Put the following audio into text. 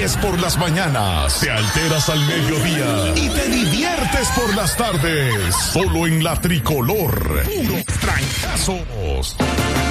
ríes por las mañanas, te alteras al mediodía y te diviertes por las tardes. Solo en La Tricolor. Puros trancazos.